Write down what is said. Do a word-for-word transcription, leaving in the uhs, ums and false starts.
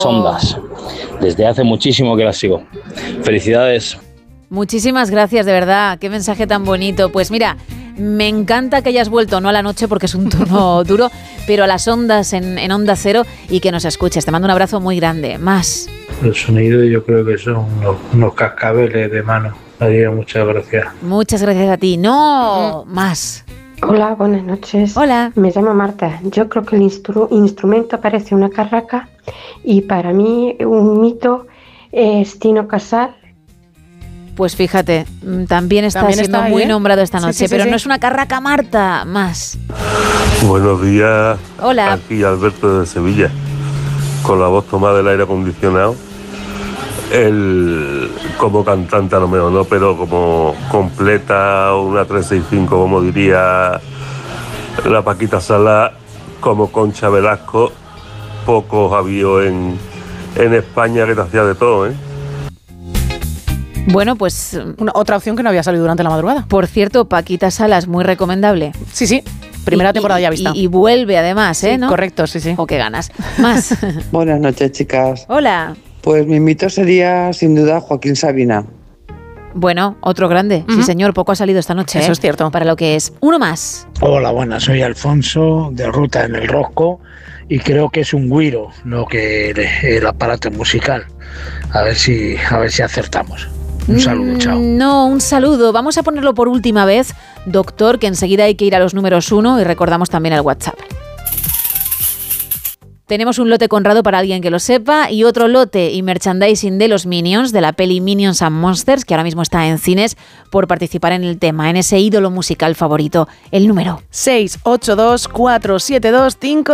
Ondas. Desde hace muchísimo que las sigo. Felicidades. Muchísimas gracias, de verdad. Qué mensaje tan bonito. Pues mira, me encanta que hayas vuelto, no a la noche porque es un turno duro, pero a las ondas en, en Onda Cero y que nos escuches. Te mando un abrazo muy grande. Más. El sonido yo creo que son unos, unos cascabeles de mano. María, muchas gracias. Muchas gracias a ti. No, más. Hola, buenas noches. Hola. Me llamo Marta. Yo creo que el instru- instrumento parece una carraca y para mí un mito es Tino Casal. Pues fíjate, también está También siendo está ahí, muy ¿eh? nombrado esta Sí, noche, sí, sí, pero sí. no es una carraca, Marta. Más. Buenos días. Hola. Aquí Alberto de Sevilla, con la voz tomada del aire acondicionado. Él como cantante a lo mejor no, pero como completa una tres seis cinco, como diría la Paquita Sala, como Concha Velasco, pocos había en, en España que te hacía de todo, ¿eh? Bueno, pues Una, otra opción que no había salido durante la madrugada. por cierto, Paquita Salas, muy recomendable. Sí, sí. Primera Y- temporada y- ya vista. Y, y vuelve además, ¿eh? Sí, ¿no? correcto, sí, sí. O qué ganas. Más. Buenas noches, chicas. Hola. Pues mi mito sería, sin duda, Joaquín Sabina. Bueno, otro grande. Sí, Ujú. señor, poco ha salido esta noche. Eso ¿eh? es cierto. Para lo que es. Uno más. Hola, buenas, soy Alfonso de Ruta en el Rosco y creo que es un güiro, no que el, el aparato musical. A ver si, a ver si acertamos. Un saludo, Mm, chao. No, un saludo. Vamos a ponerlo por última vez, doctor, que enseguida hay que ir a los números uno y recordamos también el WhatsApp. Tenemos un lote Conrado para alguien que lo sepa y otro lote y merchandising de los Minions, de la peli Minions and Monsters, que ahora mismo está en cines, por participar en el tema, en ese ídolo musical favorito. El número. seis ocho dos cuatro siete dos cinco